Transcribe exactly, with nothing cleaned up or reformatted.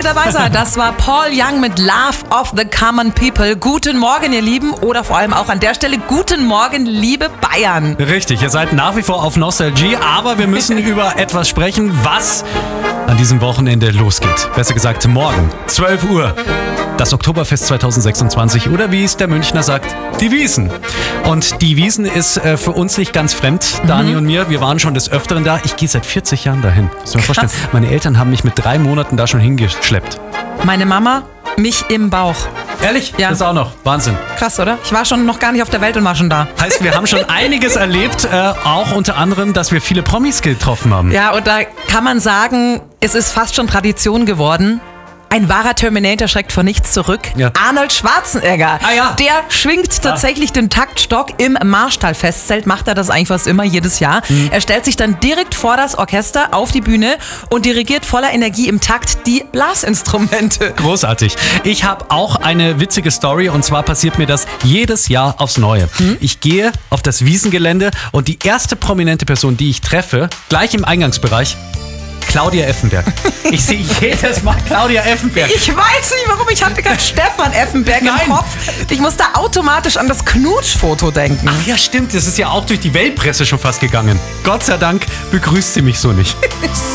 dabei seid. Das war Paul Young mit Love of the Common People. Guten Morgen, ihr Lieben. Oder vor allem auch an der Stelle guten Morgen, liebe Bayern. Richtig, ihr seid nach wie vor auf Nostalgie, aber wir müssen über etwas sprechen, was an diesem Wochenende losgeht. Besser gesagt morgen, zwölf Uhr. Das Oktoberfest zwanzig sechsundzwanzig oder wie es der Münchner sagt, die Wiesn. Und die Wiesn ist äh, für uns nicht ganz fremd, Dani mhm. und mir. Wir waren schon des Öfteren da. Ich gehe seit vierzig Jahren dahin. Muss man vorstellen. Meine Eltern haben mich mit drei Monaten da schon hingeschleppt. Meine Mama, mich im Bauch. Ehrlich? Ja. Das auch noch. Wahnsinn. Krass, oder? Ich war schon noch gar nicht auf der Welt und war schon da. Heißt, wir haben schon einiges erlebt, äh, auch unter anderem, dass wir viele Promis getroffen haben. Ja, und da kann man sagen, es ist fast schon Tradition geworden. Ein wahrer Terminator schreckt vor nichts zurück. Ja. Arnold Schwarzenegger, ah, ja. der schwingt tatsächlich ja. den Taktstock im Marstall-Festzelt. Macht er das eigentlich fast immer jedes Jahr. Mhm. Er stellt sich dann direkt vor das Orchester auf die Bühne und dirigiert voller Energie im Takt die Blasinstrumente. Großartig. Ich habe auch eine witzige Story und zwar passiert mir das jedes Jahr aufs Neue. Mhm. Ich gehe auf das Wiesengelände und die erste prominente Person, die ich treffe, gleich im Eingangsbereich, Claudia Effenberg. Ich sehe jedes Mal Claudia Effenberg. Ich weiß nicht, warum. Ich hatte gerade Stefan Effenberg Nein. im Kopf. Ich musste automatisch an das Knutschfoto denken. Ach ja, stimmt. Das ist ja auch durch die Weltpresse schon fast gegangen. Gott sei Dank begrüßt sie mich so nicht.